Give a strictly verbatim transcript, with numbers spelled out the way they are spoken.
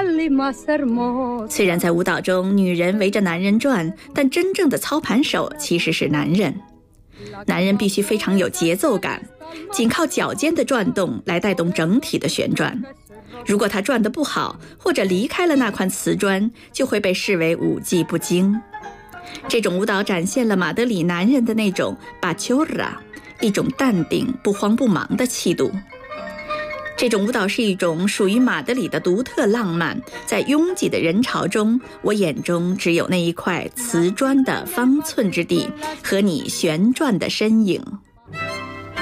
虽然在舞蹈中女人围着男人转，但真正的操盘手其实是男人。男人必须非常有节奏感，仅靠脚尖的转动来带动整体的旋转。如果他转得不好，或者离开了那块瓷砖，就会被视为舞技不精。这种舞蹈展现了马德里男人的那种巴丘拉，一种淡定不慌不忙的气度。这种舞蹈是一种属于马德里的独特浪漫，在拥挤的人潮中，我眼中只有那一块瓷砖的方寸之地和你旋转的身影。